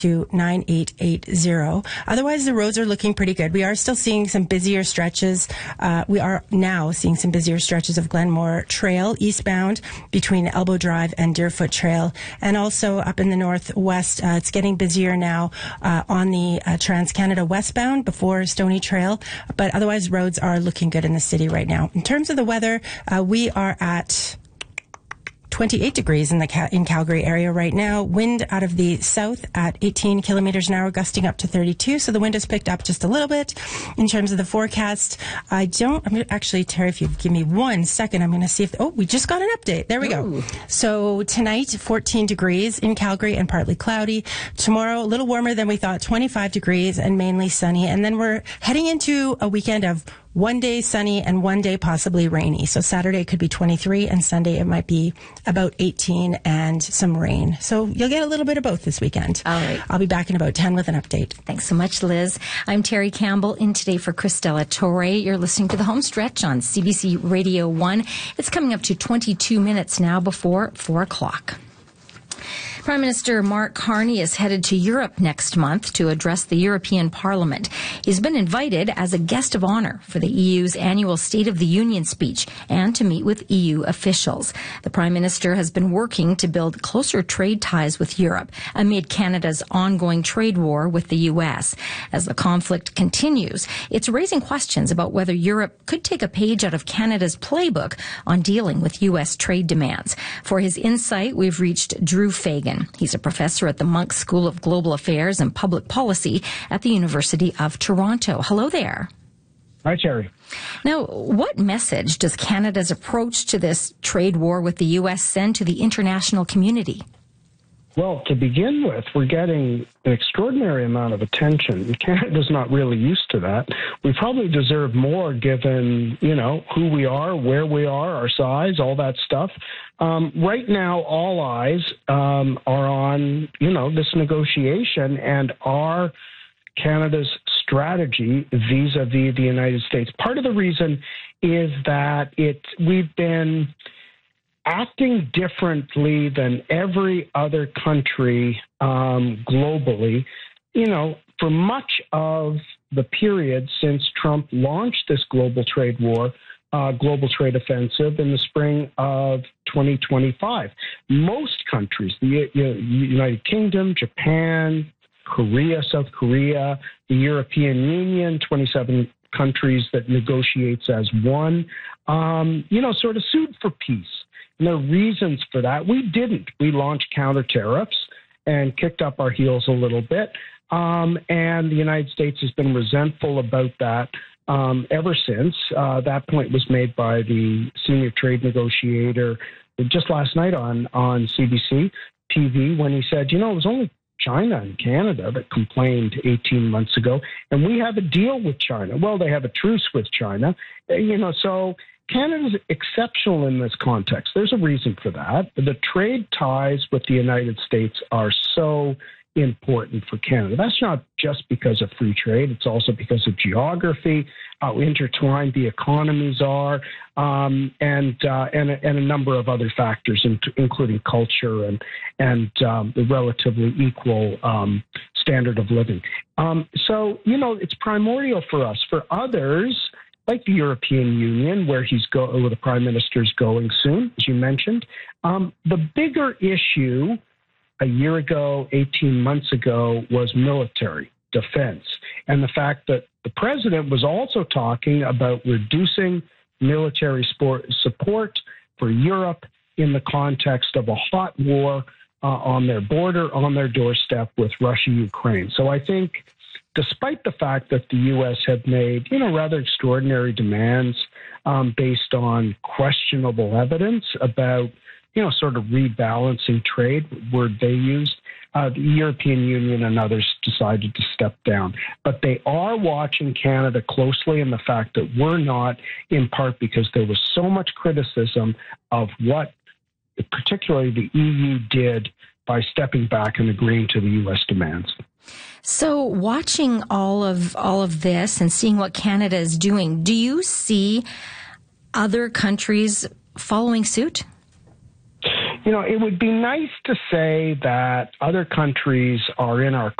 to 9880. Otherwise, the roads are looking pretty good. We are still seeing some busier stretches. We are now seeing some busier stretches of Glenmore Trail eastbound between Elbow Drive and Deerfoot Trail. And also up in the northwest, it's getting busier now on the Trans-Canada westbound before Stony Trail. But otherwise, roads are looking good in the city right now. In terms of the weather, we are at 28 degrees in Calgary area right now. Wind out of the south at 18 kilometers an hour, gusting up to 32. So the wind has picked up just a little bit. In terms of the forecast, I'm actually, Terry, if you give me 1 second, I'm going to see if, we just got an update. There we go. So tonight, 14 degrees in Calgary and partly cloudy. Tomorrow, a little warmer than we thought, 25 degrees and mainly sunny. And then we're heading into a weekend of 1 day sunny and 1 day possibly rainy. So Saturday could be 23 and Sunday it might be about 18 and some rain. So you'll get a little bit of both this weekend. All right. I'll be back in about 10 with an update. Thanks so much, Liz. I'm Terry Campbell in today for Christella Torre. You're listening to The Home Stretch on CBC Radio 1. It's coming up to 22 minutes now before 4 o'clock. Prime Minister Mark Carney is headed to Europe next month to address the European Parliament. He's been invited as a guest of honor for the EU's annual State of the Union speech and to meet with EU officials. The Prime Minister has been working to build closer trade ties with Europe amid Canada's ongoing trade war with the U.S. As the conflict continues, it's raising questions about whether Europe could take a page out of Canada's playbook on dealing with U.S. trade demands. For his insight, we've reached Drew Fagan. He's a professor at the Munk School of Global Affairs and Public Policy at the University of Toronto. Hello there. Hi, Terry. Now, what message does Canada's approach to this trade war with the U.S. send to the international community? Well, to begin with, we're getting an extraordinary amount of attention. Canada's not really used to that. We probably deserve more given, who we are, where we are, our size, all that stuff. Right now, all eyes are on, this negotiation and our Canada's strategy vis-a-vis the United States. Part of the reason is that we've been acting differently than every other country globally, for much of the period since Trump launched this global trade war, global trade offensive in the spring of 2025. Most countries, the United Kingdom, Japan, Korea, South Korea, the European Union, 27 countries that negotiates as one, sort of sued for peace. And there are reasons for that. We didn't. We launched counter tariffs and kicked up our heels a little bit. And the United States has been resentful about that ever since. That point was made by the senior trade negotiator just last night on CBC TV when he said, it was only China and Canada that complained 18 months ago, and we have a deal with China. Well, they have a truce with China, so Canada's exceptional in this context. There's a reason for that. The trade ties with the United States are so important for Canada. That's not just because of free trade. It's also because of geography, how intertwined the economies are, and a number of other factors, including culture and the relatively equal standard of living. So it's primordial for us. For others, like the European Union, where the Prime Minister's going soon, as you mentioned, the bigger issue a year ago, 18 months ago, was military defense. And the fact that the president was also talking about reducing military support for Europe in the context of a hot war on their border, on their doorstep with Russia, Ukraine. So I think despite the fact that the U.S. had made, rather extraordinary demands based on questionable evidence about, sort of rebalancing trade, word they used, the European Union and others decided to step down. But they are watching Canada closely, and the fact that we're not, in part because there was so much criticism of what particularly the EU did by stepping back and agreeing to the U.S. demands. So watching all of this and seeing what Canada is doing, do you see other countries following suit? It would be nice to say that other countries are in our